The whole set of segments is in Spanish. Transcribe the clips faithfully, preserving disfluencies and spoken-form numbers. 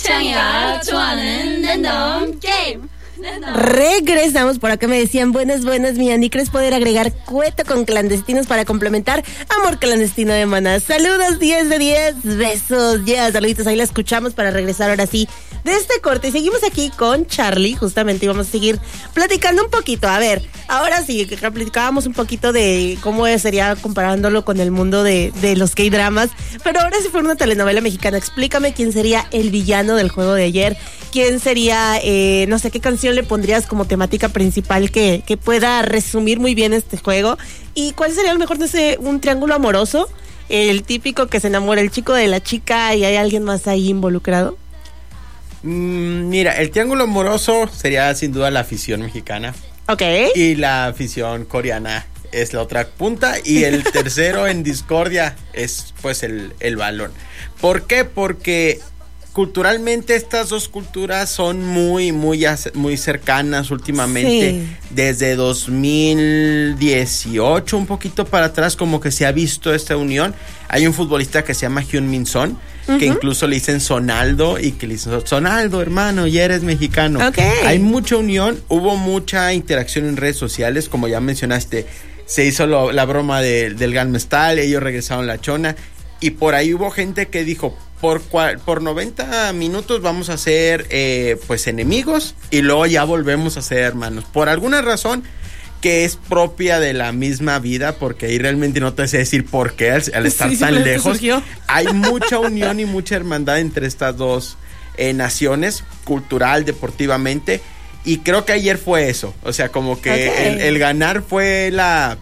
창이가 좋아하는 랜덤 게임. Regresamos, por acá me decían buenas, buenas, mi Anicres, poder agregar cueto con clandestinos para complementar amor clandestino de Maná. Saludos, diez de diez, besos, ya, yeah, saluditos, ahí la escuchamos para regresar ahora sí de este corte. Y seguimos aquí con Charlie, justamente, y vamos a seguir platicando un poquito. A ver, ahora sí, que platicábamos un poquito de cómo sería comparándolo con el mundo de, de los K-dramas, pero ahora sí fue una telenovela mexicana. Explícame quién sería el villano del juego de ayer, quién sería, eh, no sé, qué canción le pondrías como temática principal que, que pueda resumir muy bien este juego, y cuál sería a lo mejor, no sé, un triángulo amoroso, el típico que se enamora el chico de la chica y hay alguien más ahí involucrado. Mm, mira, el triángulo amoroso sería sin duda la afición mexicana. Ok. Y la afición coreana es la otra punta, y el tercero en discordia es pues el, el balón. ¿Por qué? Porque culturalmente estas dos culturas son muy, muy, muy cercanas últimamente. Sí. Desde dos mil dieciocho, un poquito para atrás, como que se ha visto esta unión. Hay un futbolista que se llama Hyun Min Son, uh-huh, que incluso le dicen Sonaldo, y que le dicen, Sonaldo, hermano, ya eres mexicano. Okay. Hay mucha unión, hubo mucha interacción en redes sociales, como ya mencionaste. Se hizo lo, la broma de, del Gangnam Style, ellos regresaron la chona, y por ahí hubo gente que dijo, Por, cual, por noventa minutos vamos a ser eh, pues enemigos, y luego ya volvemos a ser hermanos. Por alguna razón que es propia de la misma vida, porque ahí realmente no te sé decir por qué, al, al estar sí, tan lejos, hay mucha unión y mucha hermandad entre estas dos eh, naciones, cultural, deportivamente, y creo que ayer fue eso. O sea, como que okay. el, el ganar fue la,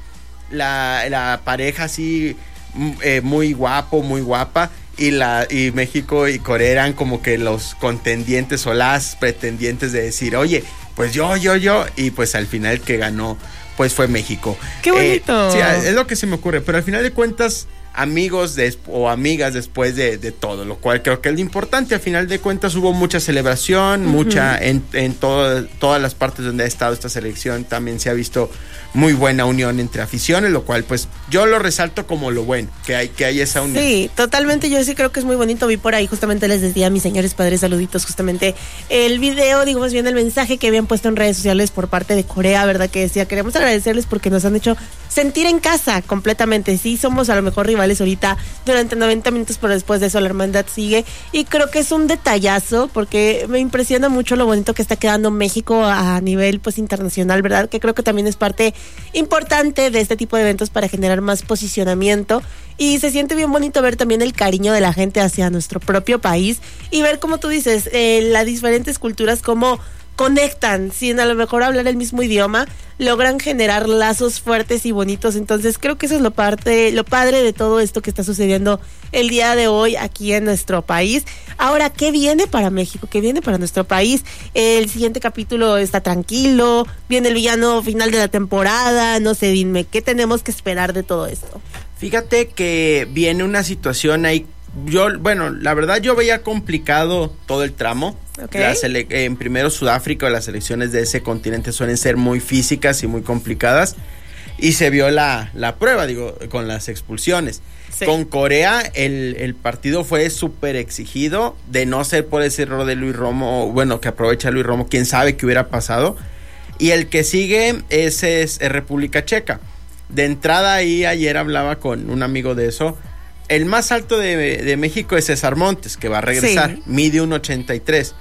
la, la pareja así eh, muy guapo, muy guapa. Y la y México y Corea eran como que los contendientes o las pretendientes de decir, oye, pues yo, yo, yo, y pues al final el que ganó pues fue México. ¡Qué bonito! Eh, sí, es lo que se me ocurre, pero al final de cuentas, amigos de, o amigas después de, de todo, lo cual creo que es lo importante. Al final de cuentas hubo mucha celebración, uh-huh, mucha en, en todo, todas las partes donde ha estado esta selección también se ha visto muy buena unión entre aficiones, lo cual pues yo lo resalto como lo bueno, que hay, que hay esa unión. Sí, totalmente, yo sí creo que es muy bonito. Vi por ahí, justamente les decía a mis señores padres, saluditos, justamente el video, digo más bien el mensaje que habían puesto en redes sociales por parte de Corea, ¿verdad? Que decía, queremos agradecerles porque nos han hecho sentir en casa completamente. Sí, somos a lo mejor rivales ahorita durante noventa minutos, pero después de eso la hermandad sigue, y creo que es un detallazo porque me impresiona mucho lo bonito que está quedando México a nivel pues internacional, ¿verdad? Que creo que también es parte importante de este tipo de eventos para generar más posicionamiento, y se siente bien bonito ver también el cariño de la gente hacia nuestro propio país y ver, como tú dices, eh, las diferentes culturas cómo conectan, sin a lo mejor hablar el mismo idioma, logran generar lazos fuertes y bonitos. Entonces creo que eso es lo parte, lo padre de todo esto que está sucediendo el día de hoy aquí en nuestro país. Ahora, ¿qué viene para México? ¿Qué viene para nuestro país? El siguiente capítulo está tranquilo, viene el villano final de la temporada, no sé, dime, ¿qué tenemos que esperar de todo esto? Fíjate que viene una situación ahí. Yo, bueno, la verdad yo veía complicado todo el tramo. Okay. La sele- en primero Sudáfrica, las selecciones de ese continente suelen ser muy físicas y muy complicadas, y se vio la, la prueba, digo, con las expulsiones. Sí. Con Corea el, el partido fue súper exigido, de no ser por ese error de Luis Romo, bueno, que aprovecha Luis Romo, quién sabe qué hubiera pasado. Y el que sigue ese es, es República Checa. De entrada ahí ayer hablaba con un amigo de eso. El más alto de, de México es César Montes, que va a regresar, sí, mide uno ochenta y tres,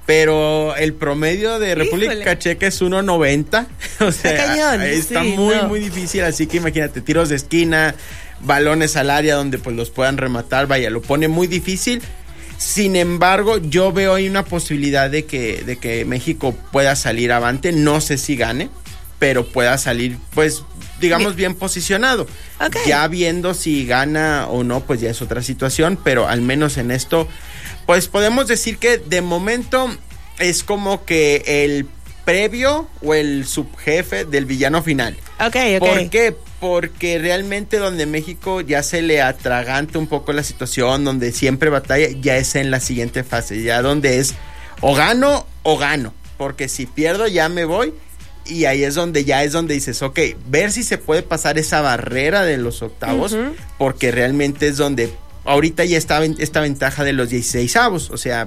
pero el promedio de República Híjole. Checa es uno noventa, o sea, está, cañón, está sí, muy, no. muy difícil, así que imagínate, tiros de esquina, balones al área donde pues los puedan rematar, vaya, lo pone muy difícil. Sin embargo, yo veo ahí una posibilidad de que, de que México pueda salir avante, no sé si gane, pero pueda salir, pues, digamos, bien, bien posicionado. Okay. Ya viendo si gana o no, pues ya es otra situación, pero al menos en esto, pues podemos decir que de momento es como que el previo o el subjefe del villano final. Ok, ok. ¿Por qué? Porque realmente donde México ya se le atraganta un poco la situación, donde siempre batalla, ya es en la siguiente fase, ya donde es o gano o gano, porque si pierdo ya me voy. Y ahí es donde ya es donde dices, ok, ver si se puede pasar esa barrera de los octavos, uh-huh, porque realmente es donde ahorita ya está esta ventaja de los dieciseisavos, o sea,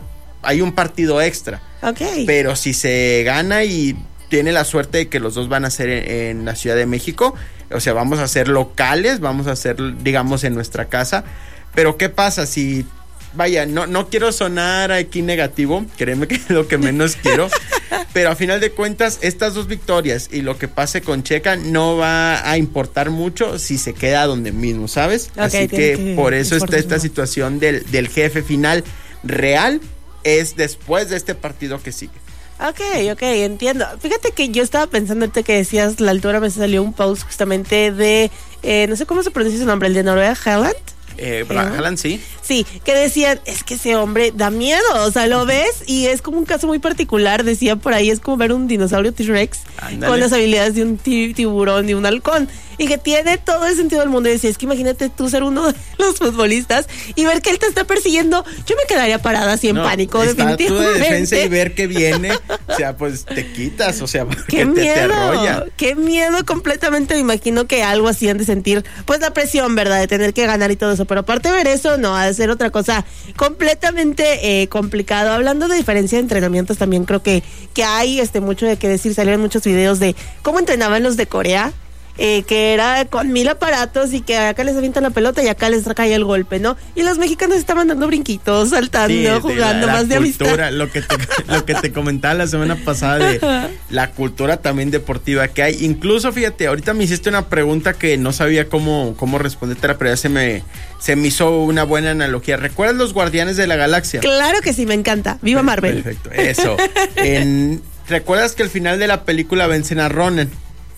hay un partido extra. Okay. Pero si se gana y tiene la suerte de que los dos van a ser en, en la Ciudad de México, o sea, vamos a ser locales, vamos a ser, digamos, en nuestra casa. Pero ¿qué pasa si... Vaya, no, no quiero sonar aquí negativo, créeme que es lo que menos quiero, pero a final de cuentas, estas dos victorias y lo que pase con Checa no va a importar mucho si se queda donde mismo, ¿sabes? Okay, Así que, que por eso está esta situación del, del jefe final real, es después de este partido que sigue. Ok, ok, entiendo. Fíjate que yo estaba pensando ahorita que decías la altura, me salió un post justamente de, eh, no sé cómo se pronuncia su nombre, el de Noruega, Haaland. Eh, Haaland, sí. Sí, que decían, es que ese hombre da miedo, o sea, lo ves y es como un caso muy particular, decía por ahí, es como ver un dinosaurio T-Rex con las habilidades de un tiburón, de un halcón, y que tiene todo el sentido del mundo. Y decía, es que imagínate tú ser uno de los futbolistas y ver que él te está persiguiendo, yo me quedaría parada así en no, pánico, definitivamente. Tú de defensa y ver que viene, o sea, pues te quitas, o sea, porque qué te, miedo, te arrolla. Qué miedo completamente, me imagino que algo así han de sentir, pues la presión, ¿verdad? De tener que ganar y todo eso, pero aparte de ver eso, no, ha de ser otra cosa completamente eh, complicado. Hablando de diferencia de entrenamientos, también creo que, que hay este mucho de qué decir, salieron muchos videos de cómo entrenaban los de Corea. Eh, que era con mil aparatos y que acá les avientan la pelota y acá les cae el golpe, ¿no? Y los mexicanos estaban dando brinquitos, saltando, sí, jugando, la, la más de cultura, amistad. Lo que, te, lo que te comentaba la semana pasada de la cultura también deportiva que hay. Incluso, fíjate, ahorita me hiciste una pregunta que no sabía cómo, cómo responderte, pero ya se me, se me hizo una buena analogía. ¿Recuerdas los Guardianes de la Galaxia? Claro que sí, me encanta. ¡Viva Marvel! Perfecto, eso. En, ¿recuerdas que al final de la película vencen a Ronan?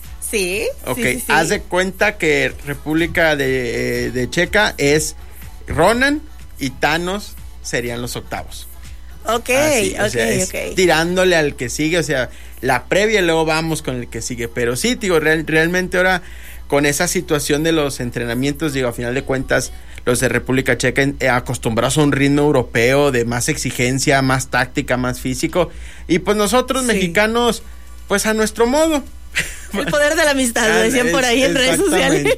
Sí. Ok, sí, sí, sí. Haz de cuenta que República de, de Checa es Ronan y Thanos serían los octavos. Ok, Así, ok, o sea, es ok. tirándole al que sigue, o sea, la previa y luego vamos con el que sigue. Pero sí, digo, real, realmente ahora con esa situación de los entrenamientos, digo, a final de cuentas, los de República Checa eh, acostumbrados a un ritmo europeo de más exigencia, más táctica, más físico. Y pues nosotros sí. mexicanos, pues a nuestro modo. El poder de la amistad, lo decían por ahí en redes sociales.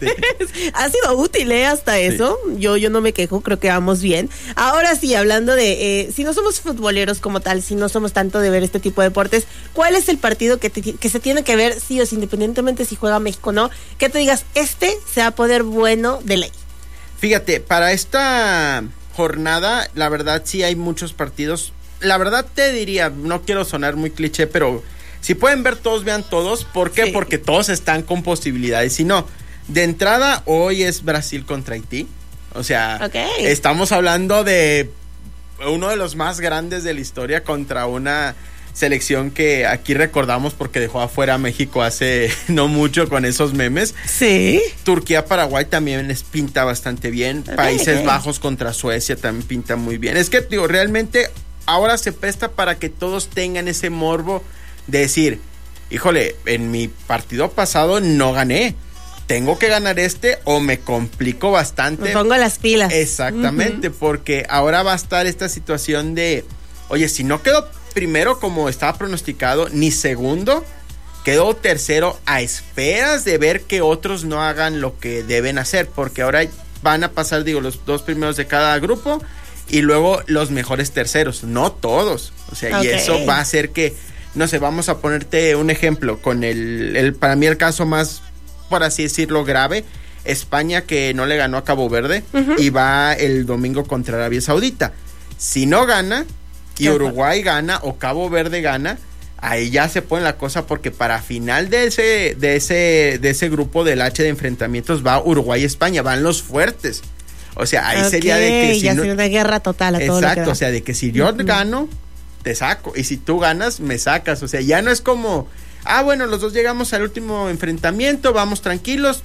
Ha sido útil, ¿eh? Hasta sí. eso. Yo, yo no me quejo, creo que vamos bien. Ahora sí, hablando de, eh, si no somos futboleros como tal, si no somos tanto de ver este tipo de deportes, ¿cuál es el partido que, te, que se tiene que ver sí o sí, independientemente si juega México o no? Que te digas, este se va a poder bueno de ley. Fíjate, para esta jornada, la verdad sí hay muchos partidos. La verdad te diría, no quiero sonar muy cliché, pero... si pueden ver todos, vean todos. ¿Por qué? Sí. Porque todos están con posibilidades. Si no, de entrada, hoy es Brasil contra Haití. O sea, okay. estamos hablando de uno de los más grandes de la historia contra una selección que aquí recordamos porque dejó afuera a México hace no mucho con esos memes. Sí. Turquía-Paraguay también les pinta bastante bien. Okay, Países okay. Bajos contra Suecia también pinta muy bien. Es que, digo, realmente ahora se presta para que todos tengan ese morbo de decir, híjole, en mi partido pasado no gané, tengo que ganar este o me complico bastante. Me pongo las pilas. Exactamente, uh-huh. porque ahora va a estar esta situación de, oye, si no quedo primero como estaba pronosticado, ni segundo, quedo tercero a esperas de ver que otros no hagan lo que deben hacer, porque ahora van a pasar, digo, los dos primeros de cada grupo y luego los mejores terceros, no todos, o sea, okay. y eso va a hacer que no sé, vamos a ponerte un ejemplo con el, el, para mí el caso más, por así decirlo, grave, España que no le ganó a Cabo Verde uh-huh. y va el domingo contra Arabia Saudita. Si no gana y Uruguay gana o Cabo Verde gana, ahí ya se pone la cosa porque para final de ese, de ese, de ese grupo del H de enfrentamientos va Uruguay y España, van los fuertes. O sea, ahí okay, sería de que si ya no, sería una guerra total a todo exacto, lo que o sea, de que si yo uh-huh. gano te saco, y si tú ganas, me sacas, o sea, ya no es como, ah, bueno, los dos llegamos al último enfrentamiento, vamos tranquilos,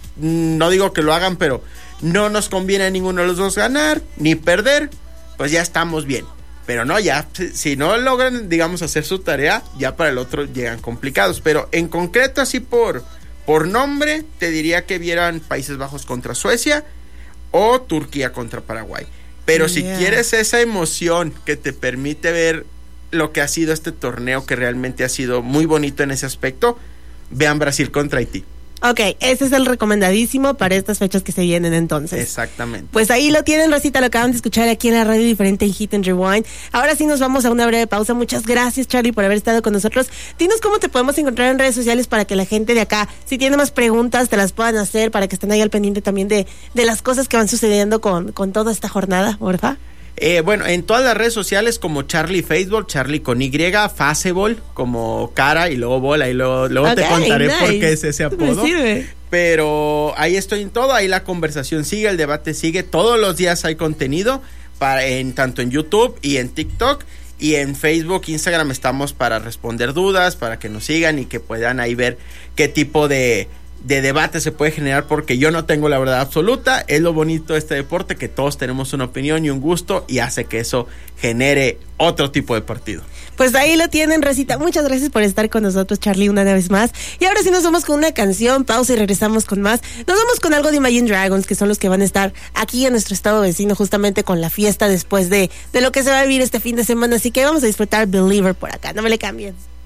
no digo que lo hagan, pero no nos conviene a ninguno de los dos ganar, ni perder, pues ya estamos bien, pero no, ya, si no logran, digamos, hacer su tarea, ya para el otro llegan complicados, pero en concreto, así por, por nombre, te diría que vieran Países Bajos contra Suecia, o Turquía contra Paraguay. Pero yeah. si quieres esa emoción que te permite ver lo que ha sido este torneo, que realmente ha sido muy bonito en ese aspecto, vean Brasil contra Haití. Ok, ese es el recomendadísimo para estas fechas que se vienen entonces. Exactamente. Pues ahí lo tienen, Rosita, lo acaban de escuchar aquí en la radio diferente en Hit and Rewind. Ahora sí nos vamos a una breve pausa. Muchas gracias, Charlie, por haber estado con nosotros. Dinos cómo te podemos encontrar en redes sociales para que la gente de acá, si tiene más preguntas, te las puedan hacer, para que estén ahí al pendiente también de, de las cosas que van sucediendo con, con toda esta jornada, porfa. Eh, bueno, en todas las redes sociales como Charlie Facebook, Charlie con Y, Facebook como cara y luego bola y luego, luego okay, te contaré nice. Por qué es ese apodo. Me sirve. Pero ahí estoy en todo, ahí la conversación sigue, el debate sigue, todos los días hay contenido para en tanto en YouTube y en TikTok. Y en Facebook, Instagram estamos para responder dudas, para que nos sigan y que puedan ahí ver qué tipo de, de debate se puede generar, porque yo no tengo la verdad absoluta. Es lo bonito de este deporte, que todos tenemos una opinión y un gusto, y hace que eso genere otro tipo de partido. Pues ahí lo tienen, Rosita. Muchas gracias por estar con nosotros, Charlie, una vez más. Y ahora sí nos vamos con una canción, pausa y regresamos con más. Nos vamos con algo de Imagine Dragons, que son los que van a estar aquí en nuestro estado vecino, justamente con la fiesta después de, de lo que se va a vivir este fin de semana. Así que vamos a disfrutar Believer por acá. No me le cambien.